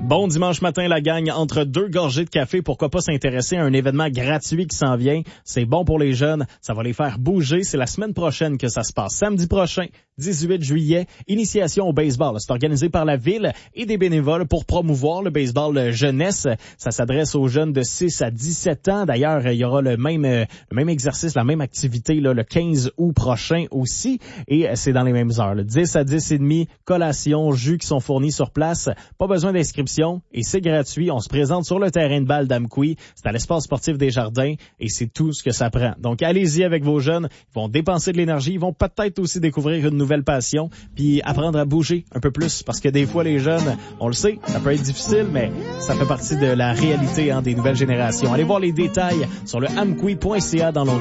Bon dimanche matin, la gang, entre deux gorgées de café, pourquoi pas s'intéresser à un événement gratuit qui s'en vient. C'est bon pour les jeunes, ça va les faire bouger. C'est la semaine prochaine que ça se passe. Samedi prochain, 18 juillet, initiation au baseball. C'est organisé par la ville et des bénévoles pour promouvoir le baseball jeunesse. Ça s'adresse aux jeunes de 6 à 17 ans. D'ailleurs, il y aura le même exercice, la même activité là, le 15 août prochain aussi. Et c'est dans les mêmes heures. Là. 10 à 10 et demi, collation, jus qui sont fournis sur place. Pas besoin d'inscription. Et c'est gratuit. On se présente sur le terrain de balle d'Amqui. C'est à l'espace sportif des Jardins et c'est tout ce que ça prend. Donc, allez-y avec vos jeunes. Ils vont dépenser de l'énergie. Ils vont peut-être aussi découvrir une nouvelle passion puis apprendre à bouger un peu plus parce que des fois, les jeunes, on le sait, ça peut être difficile, mais ça fait partie de la réalité des nouvelles générations. Allez voir les détails sur le amqui.ca dans l'onglet